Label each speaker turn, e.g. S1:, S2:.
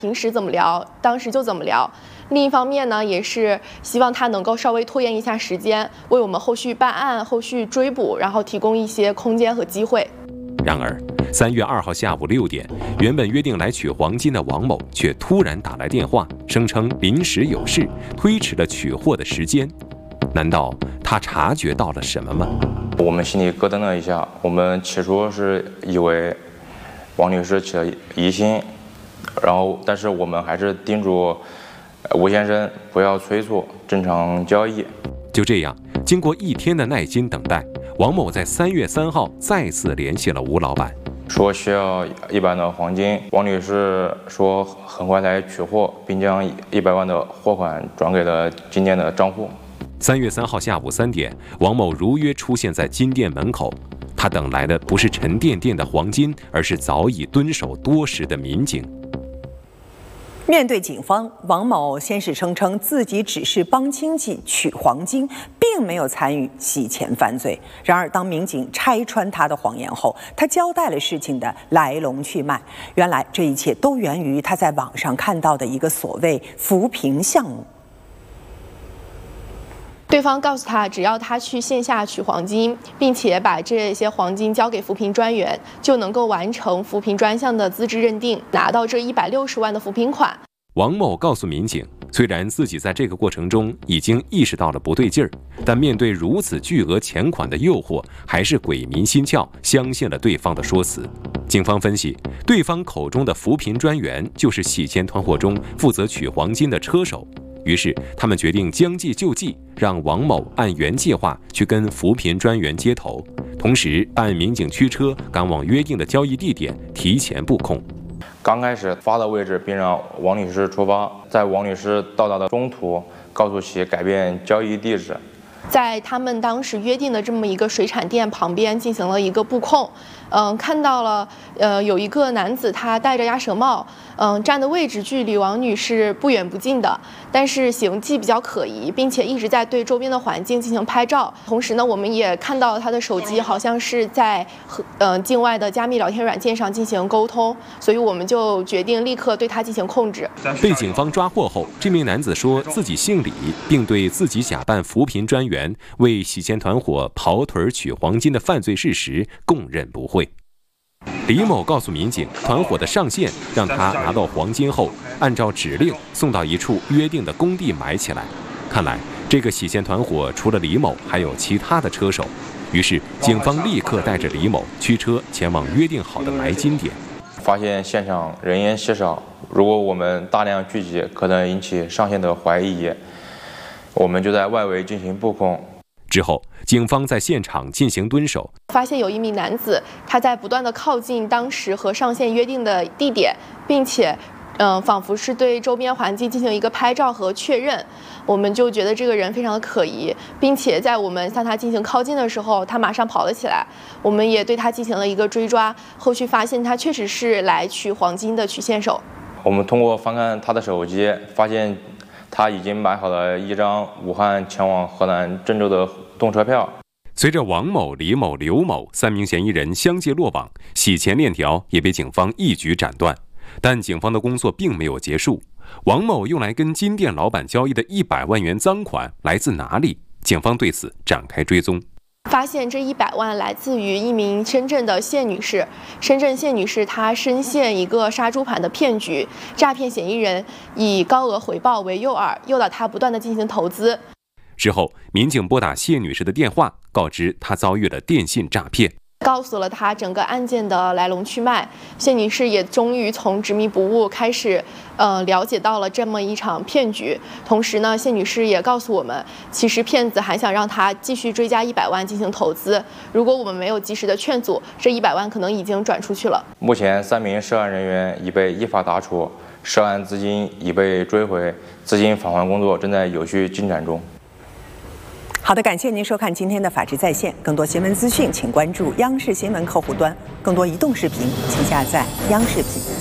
S1: 平时怎么聊，当时就怎么聊。另一方面呢，也是希望他能够稍微拖延一下时间，为我们后续办案、后续追捕，然后提供一些空间和机会。
S2: 然而，3月2号下午6点，原本约定来取黄金的王某却突然打来电话，声称临时有事，推迟了取货的时间。难道他察觉到了什么吗？
S3: 我们心里咯噔了一下，我们起初是以为王女士起了疑心，但是我们还是叮嘱吴先生不要催促，正常交易。
S2: 就这样，经过1天的耐心等待，王某在3月3号再次联系了吴老板，
S3: 说需要100万的黄金。王女士说很快来取货，并将100万的货款转给了金店的账户。
S2: 3月3号下午3点，王某如约出现在金店门口。他等来的不是沉甸甸的黄金，而是早已蹲守多时的民警。
S4: 面对警方，王某先是声称自己只是帮亲戚取黄金，并没有参与洗钱犯罪。然而，当民警拆穿他的谎言后，他交代了事情的来龙去脉。原来，这一切都源于他在网上看到的一个所谓扶贫项目。
S1: 对方告诉他，只要他去线下取黄金，并且把这些黄金交给扶贫专员，就能够完成扶贫专项的资质认定，拿到这160万的扶贫款。
S2: 王某告诉民警，虽然自己在这个过程中已经意识到了不对劲儿，但面对如此巨额钱款的诱惑，还是鬼迷心窍，相信了对方的说辞。警方分析，对方口中的扶贫专员就是洗钱团伙中负责取黄金的车手。于是，他们决定将计就计，让王某按原计划去跟扶贫专员接头，同时按民警驱车赶往约定的交易地点，提前布控。
S3: 刚开始发的位置，并让王女士出发，在王女士到达的中途，告诉其改变交易地址。
S1: 在他们当时约定的这么一个水产店旁边进行了一个布控，看到了有一个男子他戴着鸭舌帽，站的位置距离王女士不远不近的，但是行迹比较可疑，并且一直在对周边的环境进行拍照。同时呢，我们也看到他的手机好像是在境外的加密聊天软件上进行沟通，所以我们就决定立刻对他进行控制。
S2: 被警方抓获后，这名男子说自己姓李，并对自己假扮扶贫专员为洗钱团伙跑腿取黄金的犯罪事实供认不讳。李某告诉民警，团伙的上线让他拿到黄金后，按照指令送到一处约定的工地埋起来。看来这个洗钱团伙除了李某，还有其他的车手。于是警方立刻带着李某驱车前往约定好的埋金点。
S3: 发现现场人烟稀少，如果我们大量聚集，可能引起上线的怀疑。我们就在外围进行布控。
S2: 之后，警方在现场进行蹲守，
S1: 发现有一名男子他在不断的靠近当时和上线约定的地点，并且仿佛是对周边环境进行一个拍照和确认。我们就觉得这个人非常的可疑，并且在我们向他进行靠近的时候，他马上跑了起来。我们也对他进行了一个追抓，后续发现他确实是来取黄金的取线手。
S3: 我们通过翻看他的手机，发现他已经买好了一张武汉前往河南郑州的动车票。
S2: 随着王某、李某、刘某3名嫌疑人相继落网，洗钱链条也被警方一举斩断。但警方的工作并没有结束，王某用来跟金店老板交易的100万元赃款来自哪里？警方对此展开追踪。
S1: 发现这100万来自于一名深圳的谢女士。深圳谢女士她深陷一个杀猪盘的骗局，诈骗嫌疑人以高额回报为诱饵，诱导她不断的进行投资。
S2: 之后，民警拨打谢女士的电话，告知她遭遇了电信诈骗，
S1: 告诉了她整个案件的来龙去脉。谢女士也终于从执迷不悟开始，了解到了这么一场骗局。同时呢，谢女士也告诉我们，其实骗子还想让她继续追加100万进行投资。如果我们没有及时的劝阻，这100万可能已经转出去了。
S3: 目前3名涉案人员已被依法打处，涉案资金已被追回，资金返还工作正在有序进展中。
S4: 好的，感谢您收看今天的法治在线。更多新闻资讯，请关注央视新闻客户端；更多移动视频，请下载央视频。